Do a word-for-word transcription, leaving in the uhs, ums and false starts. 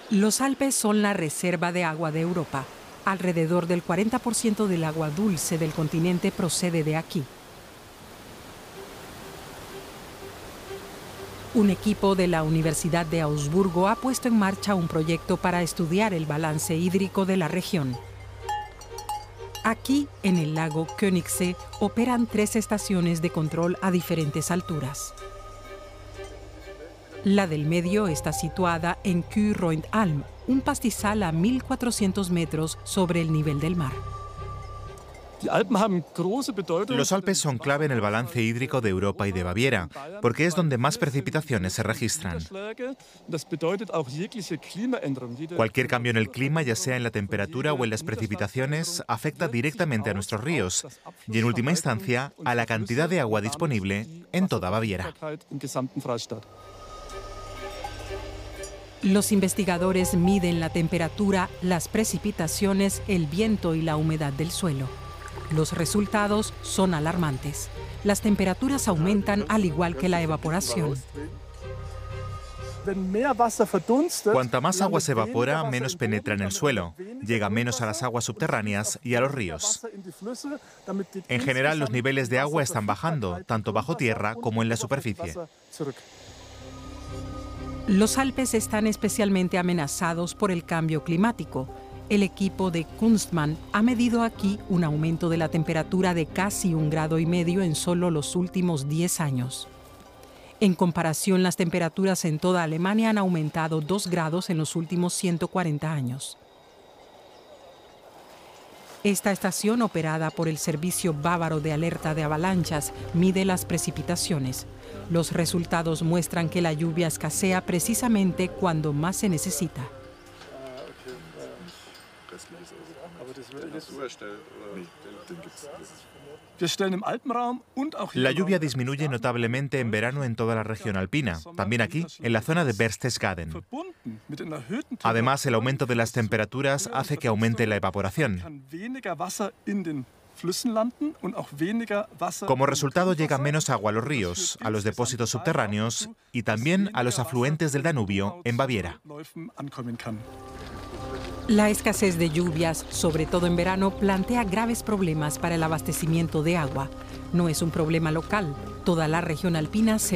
Los Alpes son la reserva de agua de Europa. Alrededor del cuarenta por ciento del agua dulce del continente procede de aquí. Un equipo de la Universidad de Augsburgo ha puesto en marcha un proyecto para estudiar el balance hídrico de la región. Aquí, en el lago Königssee, operan tres estaciones de control a diferentes alturas. La del medio está situada en Kyrrøyalm, un pastizal a mil cuatrocientos metros sobre el nivel del mar. Los Alpes son clave en el balance hídrico de Europa y de Baviera, porque es donde más precipitaciones se registran. Cualquier cambio en el clima, ya sea en la temperatura o en las precipitaciones, afecta directamente a nuestros ríos y, en última instancia, a la cantidad de agua disponible en toda Baviera. Los investigadores miden la temperatura, las precipitaciones, el viento y la humedad del suelo. Los resultados son alarmantes. Las temperaturas aumentan al igual que la evaporación. Cuanta más agua se evapora, menos penetra en el suelo, llega menos a las aguas subterráneas y a los ríos. En general, los niveles de agua están bajando, tanto bajo tierra como en la superficie. Los Alpes están especialmente amenazados por el cambio climático. El equipo de Kunstmann ha medido aquí un aumento de la temperatura de casi un grado y medio en solo los últimos diez años. En comparación, las temperaturas en toda Alemania han aumentado dos grados en los últimos ciento cuarenta años. Esta estación, operada por el Servicio Bávaro de Alerta de Avalanchas, mide las precipitaciones. Los resultados muestran que la lluvia escasea precisamente cuando más se necesita. La lluvia disminuye notablemente en verano en toda la región alpina, también aquí, en la zona de Berchtesgaden. Además, el aumento de las temperaturas hace que aumente la evaporación. Como resultado, llega menos agua a los ríos, a los depósitos subterráneos y también a los afluentes del Danubio en Baviera. La escasez de lluvias, sobre todo en verano, plantea graves problemas para el abastecimiento de agua. No es un problema local. Toda la región alpina se